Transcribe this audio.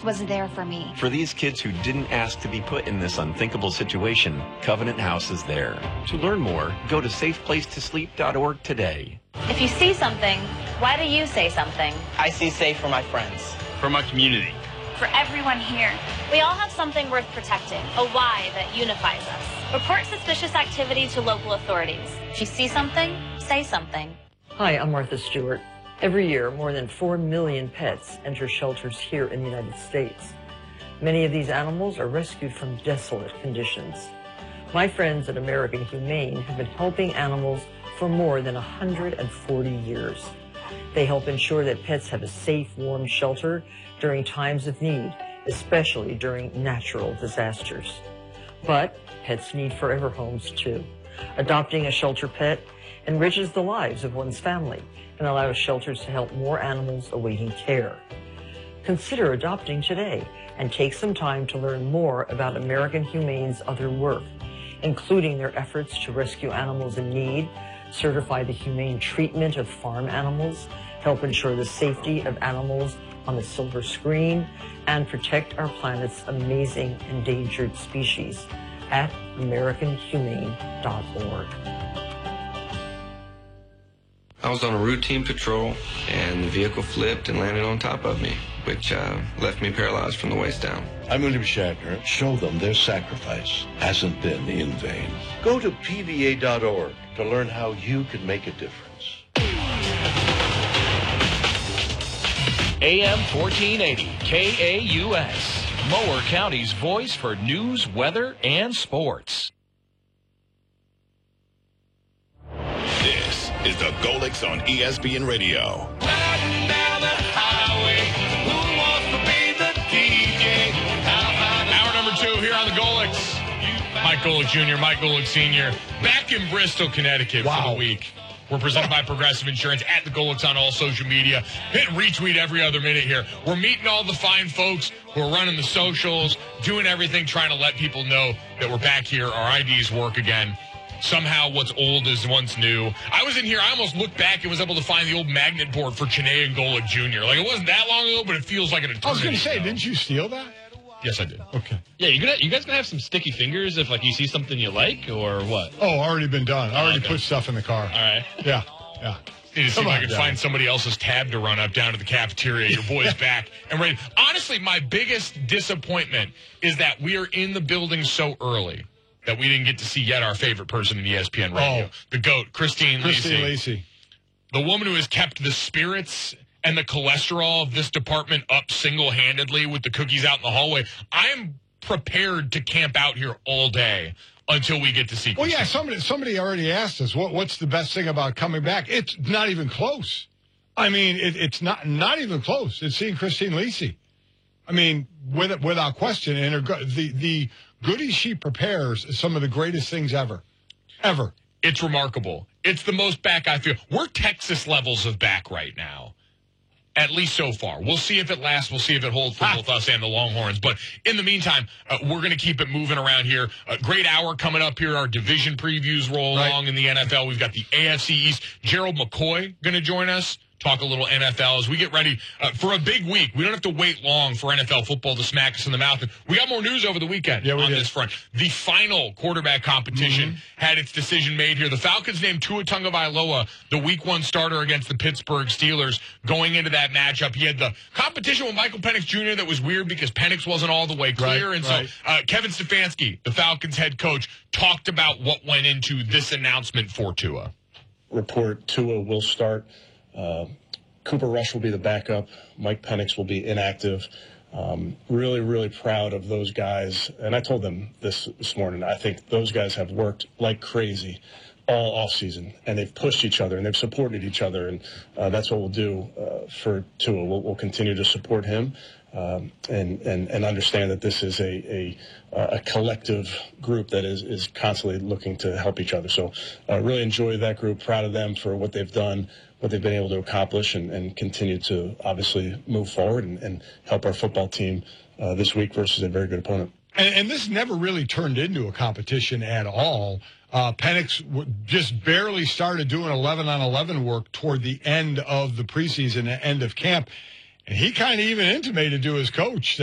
was there for me. For these kids who didn't ask to be put in this unthinkable situation, Covenant House is there. To learn more, go to safeplacetosleep.org today. If you see something, why do you say something? I see safe for my friends. For my community. For everyone here. We all have something worth protecting, a why that unifies us. Report suspicious activity to local authorities. If you see something, say something. Hi, I'm Martha Stewart. Every year, more than 4 million pets enter shelters here in the United States. Many of these animals are rescued from desolate conditions. My friends at American Humane have been helping animals for more than 140 years. They help ensure that pets have a safe, warm shelter during times of need, especially during natural disasters. But pets need forever homes too. Adopting a shelter pet enriches the lives of one's family and allows shelters to help more animals awaiting care. Consider adopting today and take some time to learn more about American Humane's other work, including their efforts to rescue animals in need, certify the humane treatment of farm animals, help ensure the safety of animals on the silver screen, and protect our planet's amazing endangered species at AmericanHumane.org. I was on a routine patrol, and the vehicle flipped and landed on top of me, which left me paralyzed from the waist down. I'm William Shatner. Show them their sacrifice hasn't been in vain. Go to PVA.org to learn how you can make a difference. AM 1480, KAUS, Mower County's voice for news, weather, and sports. This is the Golix on ESPN Radio. Riding down the highway, who wants to be the DJ? Hour number 2 here on the Golix. Mike Golick Jr., Mike Golick Sr., back in Bristol, Connecticut for the week. We're presented by Progressive Insurance at the Golix on all social media. Hit retweet every other minute here. We're meeting all the fine folks who are running the socials, doing everything, trying to let people know that we're back here. Our IDs work again. Somehow what's old is once new. I was in here, I almost looked back and was able to find the old magnet board for Chiney and Golick Jr. Like, it wasn't that long ago, but it feels like an eternity. I was going to say, didn't you steal that? Yes, I did. Okay. Yeah, you guys gonna have some sticky fingers if, like, you see something you like, or what? Oh, already been done. I already put stuff in the car. All right. Yeah. Need to see if I can find somebody else's tab to run up down to the cafeteria. Your boy's back and ready. Honestly, my biggest disappointment is that we are in the building so early that we didn't get to see yet our favorite person in ESPN Radio, the GOAT, Christine Lacey. The woman who has kept the spirits and the cholesterol of this department up single-handedly with the cookies out in the hallway. I am prepared to camp out here all day until we get to see. Well, yeah, somebody already asked us, what's the best thing about coming back? It's not even close. I mean, it's not even close. It's seeing Christine Lacey. I mean, without question. And the goodies she prepares is some of the greatest things ever. Ever. It's remarkable. It's the most back I feel. We're Texas levels of back right now. At least so far. We'll see if it lasts. We'll see if it holds for both us and the Longhorns. But in the meantime, we're going to keep it moving around here. A great hour coming up here. Our division previews roll along in the NFL. We've got the AFC East. Gerald McCoy going to join us. Talk a little NFL as we get ready for a big week. We don't have to wait long for NFL football to smack us in the mouth. And we got more news over the weekend on this front. The final quarterback competition had its decision made here. The Falcons named Tua Tagovailoa the Week 1 starter against the Pittsburgh Steelers. Going into that matchup, he had the competition with Michael Penix Jr. that was weird because Penix wasn't all the way clear. So Kevin Stefanski, the Falcons head coach, talked about what went into this announcement for Tua. Report Tua will start. Cooper Rush will be the backup. Mike Penix will be inactive. Really, really proud of those guys. And I told them this morning. I think those guys have worked like crazy all offseason, and they've pushed each other, and they've supported each other, and that's what we'll do for Tua. We'll continue to support him and understand that this is a collective group that is constantly looking to help each other. So really enjoy that group, proud of them for what they've done, what they've been able to accomplish, and continue to obviously move forward and help our football team this week versus a very good opponent. And this never really turned into a competition at all. Penix just barely started doing 11-on-11 work toward the end of the preseason, end of camp. And he kind of even intimated to his coach